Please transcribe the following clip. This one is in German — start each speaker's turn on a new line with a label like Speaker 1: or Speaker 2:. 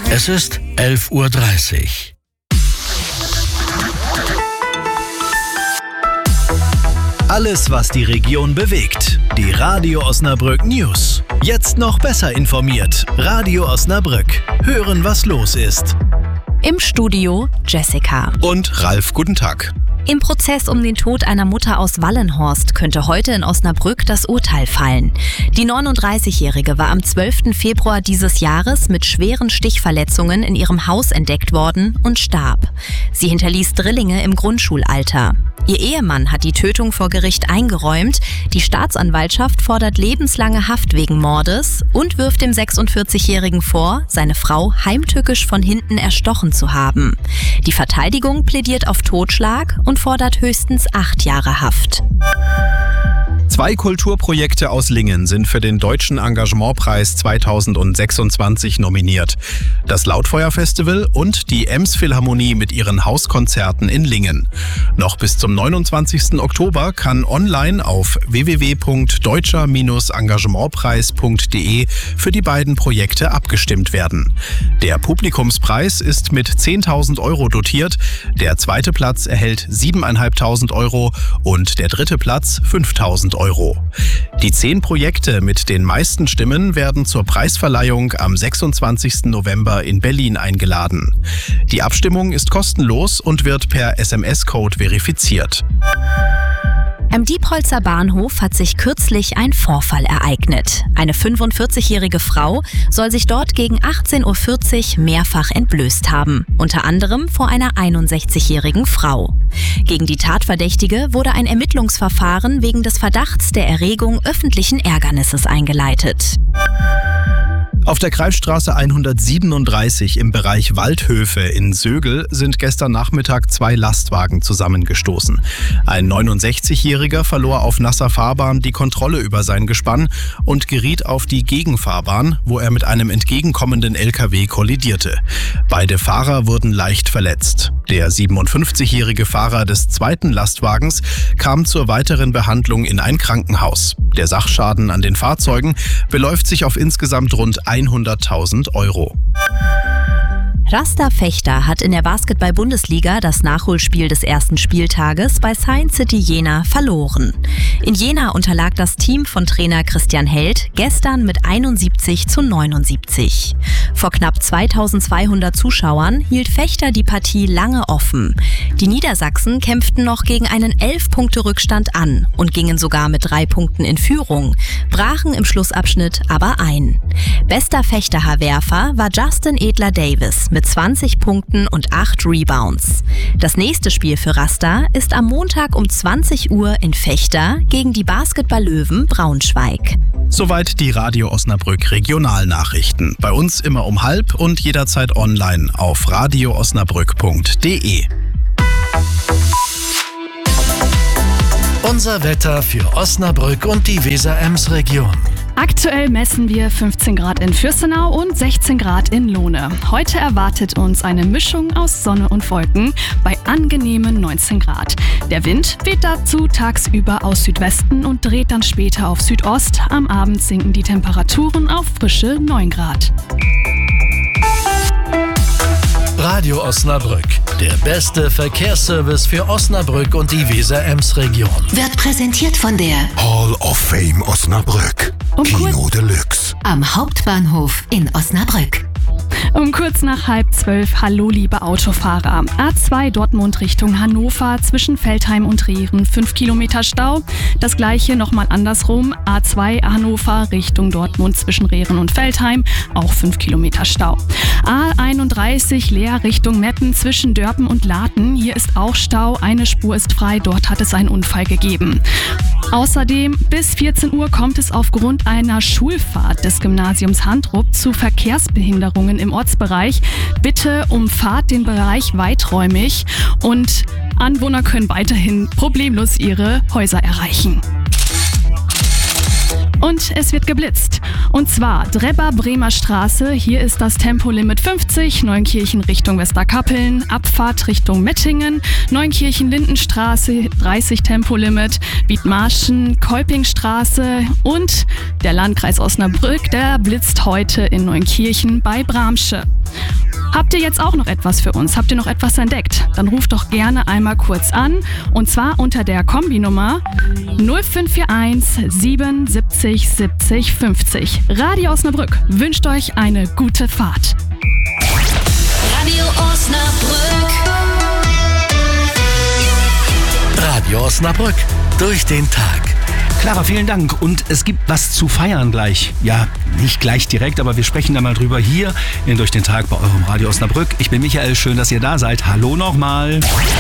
Speaker 1: Es ist 11:30 Uhr.
Speaker 2: Alles, was die Region bewegt. Die Radio Osnabrück News. Jetzt noch besser informiert. Radio Osnabrück. Hören, was los ist.
Speaker 3: Im Studio Jessica.
Speaker 2: Und Ralf, guten Tag.
Speaker 3: Im Prozess um den Tod einer Mutter aus Wallenhorst könnte heute in Osnabrück das Urteil fallen. Die 39-Jährige war am 12. Februar dieses Jahres mit schweren Stichverletzungen in ihrem Haus entdeckt worden und starb. Sie hinterließ Drillinge im Grundschulalter. Ihr Ehemann hat die Tötung vor Gericht eingeräumt. Die Staatsanwaltschaft fordert lebenslange Haft wegen Mordes und wirft dem 46-Jährigen vor, seine Frau heimtückisch von hinten erstochen zu haben. Die Verteidigung plädiert auf Totschlag und fordert höchstens 8 Jahre Haft.
Speaker 2: 2 Kulturprojekte aus Lingen sind für den Deutschen Engagementpreis 2026 nominiert. Das Lautfeuer-Festival und die Ems-Philharmonie mit ihren Hauskonzerten in Lingen. Noch bis zum 29. Oktober kann online auf www.deutscher-engagementpreis.de für die beiden Projekte abgestimmt werden. Der Publikumspreis ist mit 10.000 Euro dotiert, der zweite Platz erhält 7.500 Euro und der dritte Platz 5.000 Euro. Die 10 Projekte mit den meisten Stimmen werden zur Preisverleihung am 26. November in Berlin eingeladen. Die Abstimmung ist kostenlos und wird per SMS-Code verifiziert.
Speaker 3: Am Diepholzer Bahnhof hat sich kürzlich ein Vorfall ereignet. Eine 45-jährige Frau soll sich dort gegen 18:40 Uhr mehrfach entblößt haben, unter anderem vor einer 61-jährigen Frau. Gegen die Tatverdächtige wurde ein Ermittlungsverfahren wegen des Verdachts der Erregung öffentlichen Ärgernisses eingeleitet.
Speaker 2: Auf der Kreisstraße 137 im Bereich Waldhöfe in Sögel sind gestern Nachmittag 2 Lastwagen zusammengestoßen. Ein 69-Jähriger verlor auf nasser Fahrbahn die Kontrolle über sein Gespann und geriet auf die Gegenfahrbahn, wo er mit einem entgegenkommenden LKW kollidierte. Beide Fahrer wurden leicht verletzt. Der 57-jährige Fahrer des zweiten Lastwagens kam zur weiteren Behandlung in ein Krankenhaus. Der Sachschaden an den Fahrzeugen beläuft sich auf insgesamt rund 100.000 Euro.
Speaker 3: Rasta Vechta hat in der Basketball-Bundesliga das Nachholspiel des ersten Spieltages bei Science City Jena verloren. In Jena unterlag das Team von Trainer Christian Held gestern mit 71:79. Vor knapp 2200 Zuschauern hielt Vechta die Partie lange offen. Die Niedersachsen kämpften noch gegen einen 11-Punkte-Rückstand an und gingen sogar mit 3 Punkten in Führung, brachen im Schlussabschnitt aber ein. Bester Vechtaer-Werfer war Justin Edler-Davis mit 20 Punkten und 8 Rebounds. Das nächste Spiel für Rasta ist am Montag um 20 Uhr in Vechta gegen die Basketball-Löwen Braunschweig.
Speaker 2: Soweit die Radio Osnabrück Regionalnachrichten. Bei uns immer um 12:30 und jederzeit online auf radioosnabrück.de.
Speaker 1: Unser Wetter für Osnabrück und die Weser-Ems-Region.
Speaker 4: Aktuell messen wir 15 Grad in Fürstenau und 16 Grad in Lohne. Heute erwartet uns eine Mischung aus Sonne und Wolken bei angenehmen 19 Grad. Der Wind weht dazu tagsüber aus Südwesten und dreht dann später auf Südost. Am Abend sinken die Temperaturen auf frische 9 Grad.
Speaker 1: Radio Osnabrück, der beste Verkehrsservice für Osnabrück und die Weser-Ems-Region.
Speaker 5: Wird präsentiert von der
Speaker 6: Hall of Fame Osnabrück. Kino Deluxe.
Speaker 5: am Hauptbahnhof in Osnabrück.
Speaker 4: Um kurz nach 11:30, hallo liebe Autofahrer. A2 Dortmund Richtung Hannover zwischen Veltheim und Rehren 5 Kilometer Stau. Das gleiche nochmal andersrum. A2 Hannover Richtung Dortmund zwischen Rehren und Veltheim auch 5 Kilometer Stau. A31 Leer Richtung Meppen zwischen Dörpen und Laten. Hier ist auch Stau. Eine Spur ist frei. Dort hat es einen Unfall gegeben. Außerdem bis 14 Uhr kommt es aufgrund einer Schulfahrt des Gymnasiums Handrup zu Verkehrsbehinderungen im Ortsbereich. Bitte umfahrt den Bereich weiträumig und Anwohner können weiterhin problemlos ihre Häuser erreichen. Und es wird geblitzt. Und zwar Drebber-Bremer Straße. Hier ist das Tempolimit 50, Neunkirchen Richtung Westerkappeln, Abfahrt Richtung Mettingen, Neunkirchen-Lindenstraße 30 Tempolimit, Wiedmarschen, Kolpingstraße und der Landkreis Osnabrück, der blitzt heute in Neunkirchen bei Bramsche. Habt ihr jetzt auch noch etwas für uns? Habt ihr noch etwas entdeckt? Dann ruft doch gerne einmal kurz an und zwar unter der Kombinummer 0541 77 70 50. Radio Osnabrück wünscht euch eine gute Fahrt.
Speaker 5: Radio Osnabrück.
Speaker 1: Radio Osnabrück. Durch den Tag.
Speaker 2: Clara, vielen Dank. Und es gibt was zu feiern gleich. Ja, nicht gleich direkt, aber wir sprechen da mal drüber hier in Durch den Tag bei eurem Radio Osnabrück. Ich bin Michael, schön, dass ihr da seid. Hallo nochmal.